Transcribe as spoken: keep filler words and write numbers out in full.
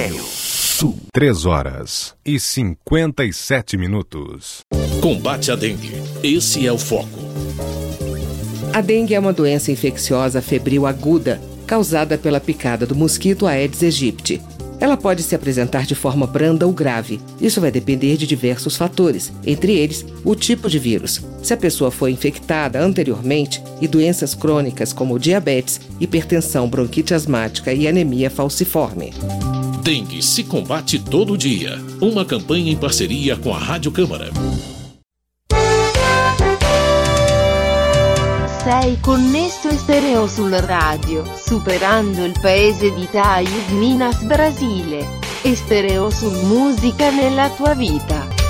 Três horas e cinquenta e sete minutos. Combate à dengue. Esse é o foco. A dengue é uma doença infecciosa febril aguda, causada pela picada do mosquito Aedes aegypti. Ela pode se apresentar de forma branda ou grave. Isso vai depender de diversos fatores, entre eles o tipo de vírus, se a pessoa foi infectada anteriormente e doenças crônicas como diabetes, hipertensão, bronquite asmática e anemia falciforme. Dengue se combate todo dia. Uma campanha em parceria com a Rádio Câmara. Sei connesso e stereo sul radio, superando il paese di Italia, Minas Brasile. E stereo su musica nella tua vita.